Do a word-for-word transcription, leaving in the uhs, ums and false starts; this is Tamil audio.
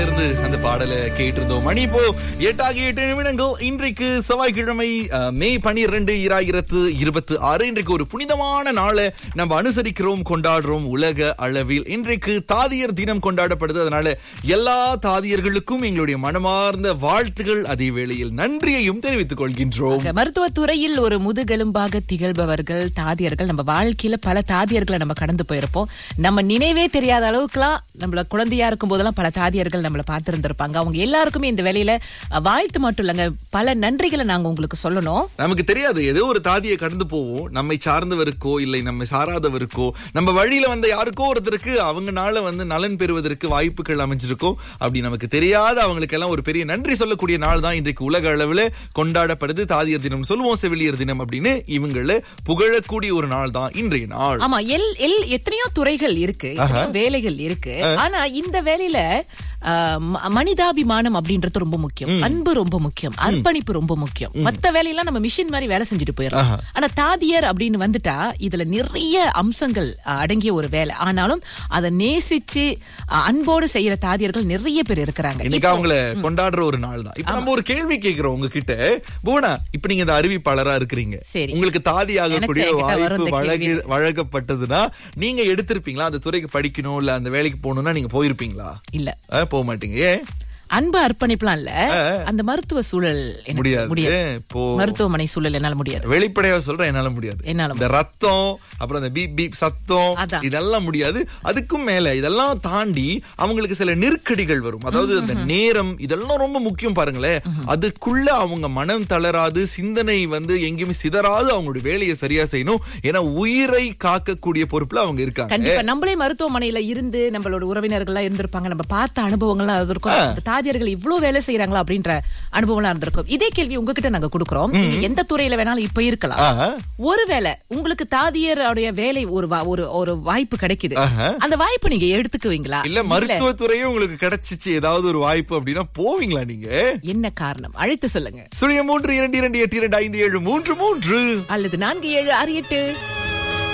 இருந்து அந்த பாடலை கேட்டிருந்தோம். மணி இப்போ எட்டாகி எட்டு நிமிடங்கள். இன்றைக்கு செவ்வாய்க்கிழமை மே பனிரெண்டு இராயிரத்து இருபத்தி ஆறு. இன்றைக்கு ஒரு புனிதமான நாளை நம்ம அனுசரிக்கிறோம், கொண்டாடுறோம் உலக அளவில். இன்றைக்கு தாதியர் தினம் கொண்டாடப்படுது. அதனால எல்லா தாதியர்களுக்கும் எங்களுடைய மனமார்ந்த வாழ்த்துகள், அதே வேளையில் நன்றியையும் தெரிவித்துக் கொள்கின்றோம். மருத்துவத்துறையில் ஒரு முதுகெலும்பாக திகழ்பவர்கள் தாதியர்கள். நம்ம வாழ்க்கையில பல தாதியர்களை நம்ம கடந்து போயிருப்போம். நம்ம நினைவே தெரியாத அளவுக்குலாம் நம்மள குழந்தையா இருக்கும் போதெல்லாம் பல தாதியர்கள் நம்மள பார்த்திருந்திருப்பாங்க. அவங்க எல்லாருக்குமே இந்த வேலையில வாழ்த்து மட்டும் இல்லங்க, பல நன்றிகளை நாங்க உங்களுக்கு சொல்லணும். நமக்கு தெரியாது, ஏதோ ஒரு தாதியை கடந்து போவோம். நம்மை சார்ந்தவருக்கோ இல்லை நம்மை சாராதவருக்கோ, நம்ம வழியில வந்த யாருக்கோ ஒருத்தருக்கு அவங்கனால வந்து நலன் பெறுவதற்கு வாய்ப்புகள் அமைஞ்சிருக்கும். அப்படி நமக்கு தெரியாத அவங்களுக்கு எல்லாம் ஒரு பெரிய நன்றி சொல்லக்கூடிய நாள் தான் இன்றைக்கு உலக அளவில் கொண்டாடப்படுது. தாதியர் தினம் சொல்லுவோம், செவிலியர் தினம் அப்படின்னு இவங்கள புகழக்கூடிய ஒரு நாள் தான் இன்றைய நாள். ஆமா, எல் எல் எத்தனையோ துறைகள் இருக்கு, வேலைகள் இருக்கு. ஆனா இந்த வேலையில மனிதாபிமானம் அப்படின்றது ரொம்ப முக்கியம், அன்பு ரொம்ப முக்கியம், அர்ப்பணிப்பு ரொம்ப முக்கியம். மத்த வேலையெல்லாம் நம்ம மிஷின் மாதிரி வேலை செஞ்சுட்டு போயிடும். ஆனா தாதியர் அப்படின்னு வந்துட்டா இதுல நிறைய அம்சங்கள் அடங்கிய ஒரு வேலை. ஆனாலும் அதை நேசிச்சு அன்போடு செய்யற தாதியர்கள் நிறைய பேர் இருக்கிறாங்க. இன்னைக்கு அவங்கள கொண்டாடுற ஒரு நாள் தான். இப்ப நம்ம ஒரு கேள்வி கேட்கிறோம் உங்ககிட்ட. புவனா, இப்ப நீங்க இந்த அறிவிப்பாளரா இருக்கிறீங்க, உங்களுக்கு தாதி ஆகக்கூடிய வாய்ப்பு வழங்கப்பட்டதுன்னா நீங்க எடுத்திருப்பீங்களா? அந்த துறைக்கு படிக்கணும் இல்ல அந்த வேலைக்கு போகணும்னா நீங்க போயிருப்பீங்களா? இல்ல, போக மாட்டீங்க. ஏன்? அன்பு அர்ப்பணிப்புலாம் இல்ல, அந்த மருத்துவ சூழல் முடியாது. மருத்துவமனை சூழல் என்னால முடியாது. வெளிப்படையா சொல்றேன், என்னால முடியாது. இந்த ரத்தம் அப்புறம் அந்த பீப் பீப் சத்தம் இதெல்லாம் முடியாது. அதுக்கும் மேல இதெல்லாம் தாண்டி அவங்களுக்கு சில நெருக்கடிகள் வரும். அதாவது அந்த நேரம் இதெல்லாம் ரொம்ப முக்கியம் பாருங்களேன். அதுக்குள்ள அவங்க மனம் தளராது, சிந்தனை வந்து எங்கேயுமே சிதறாது அவங்களுடைய வேலையை சரியா செய்யணும். ஏன்னா உயிரை காக்கக்கூடிய பொறுப்புல அவங்க இருக்காங்க. கண்டிப்பா நம்மளே மருத்துவமனையில இருந்து நம்மளோட உறவினர்கள் எல்லாம் இருந்திருப்பாங்க. நம்ம பார்த்த அனுபவங்கள்லாம் இருக்கும். தாதியர்கள் இவ்வளவு வேலை செய்யறாங்களா அப்படின்ற அனுபவம் இருந்திருக்கும். இதே கேள்வி உங்ககிட்ட நாங்க கொடுக்கிறோம். எந்த துறையில வேணாலும் இப்ப இருக்கலாம். ஒருவேளை உங்களுக்கு தாதியருடைய வேலை ஒரு ஒரு வாய்ப்பு கிடைக்குது, அந்த வாய்ப்பு நீங்க எடுத்துக்குவீங்களா? இல்ல மருத்துவத்துறையும் உங்களுக்கு கிடைச்சிச்சு ஏதாவது ஒரு வாய்ப்பு அப்படின்னா போவீங்களா நீங்க? என்ன காரணம்? அழைத்து சொல்லுங்க. சுழியம் மூன்று இரண்டு இரண்டு எட்டு இரண்டு ஐந்து ஏழு மூன்று மூன்று அல்லது நான்கு ஏழு ஆறு எட்டு